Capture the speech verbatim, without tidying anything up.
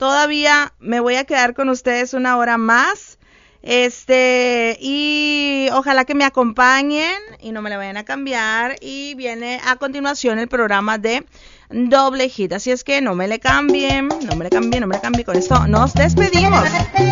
todavía me voy a quedar con ustedes una hora más. Este, y ojalá que me acompañen y no me la vayan a cambiar. Y viene a continuación el programa de Doble Hit. Así es que no me le cambien, no me le cambien, no me le cambien. Con esto nos despedimos.